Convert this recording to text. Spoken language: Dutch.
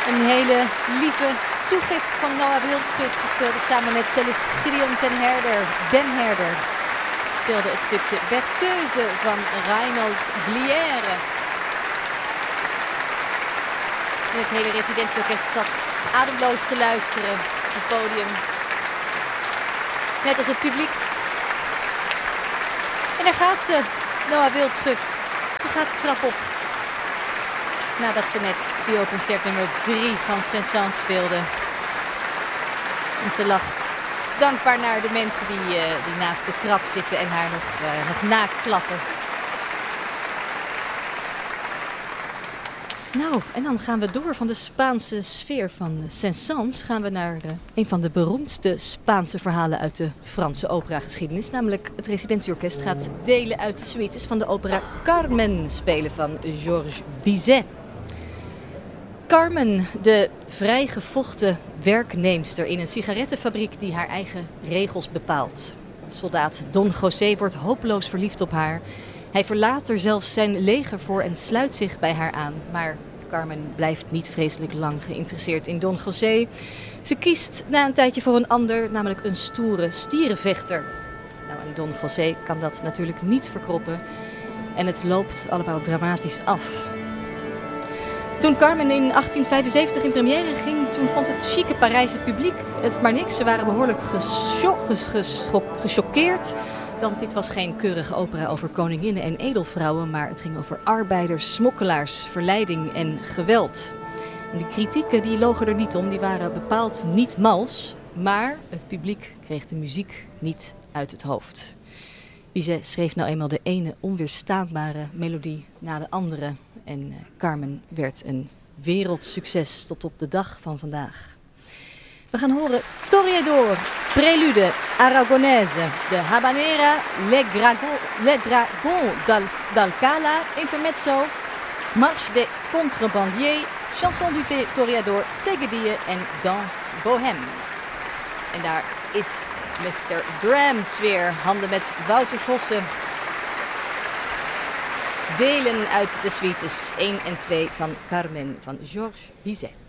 Een hele lieve toegift van Noah Wildschut. Ze speelde samen met cellist Gideon Den Herder. Ze speelde het stukje Berceuse van Reinhold Glière. En het hele residentieorkest zat ademloos te luisteren op het podium. Net als het publiek. En daar gaat ze, Noah Wildschut. Ze gaat de trap op. Nadat ze net vioolconcert nummer 3 van Saint-Saëns speelde. En ze lacht dankbaar naar de mensen die naast de trap zitten en haar nog naklappen. Nou, en dan gaan we door van de Spaanse sfeer van Saint-Saëns. Gaan we naar een van de beroemdste Spaanse verhalen uit de Franse operageschiedenis. Namelijk het residentieorkest gaat delen uit de suites van de opera Carmen spelen van Georges Bizet. Carmen, de vrijgevochten werkneemster in een sigarettenfabriek die haar eigen regels bepaalt. Soldaat Don José wordt hopeloos verliefd op haar. Hij verlaat er zelfs zijn leger voor en sluit zich bij haar aan. Maar Carmen blijft niet vreselijk lang geïnteresseerd in Don José. Ze kiest na een tijdje voor een ander, namelijk een stoere stierenvechter. Nou, en Don José kan dat natuurlijk niet verkroppen. En het loopt allemaal dramatisch af. Toen Carmen in 1875 in première ging, toen vond het chique Parijse publiek het maar niks. Ze waren behoorlijk gechoqueerd. Want dit was geen keurige opera over koninginnen en edelvrouwen, maar het ging over arbeiders, smokkelaars, verleiding en geweld. En de kritieken die logen er niet om, die waren bepaald niet mals, maar het publiek kreeg de muziek niet uit het hoofd. Bizet schreef nou eenmaal de ene onweerstaanbare melodie na de andere. En Carmen werd een wereldsucces tot op de dag van vandaag. We gaan horen Toreador, Prelude Aragonaise, de Habanera, Le Dragon d'Alcala, Intermezzo, Marche des Contrebandiers, Chanson du Toreador, Seguedille en Danse Bohème. En daar is Mr. Brahms weer, handen met Wouter Vossen. Delen uit de suites 1 en 2 van Carmen van Georges Bizet.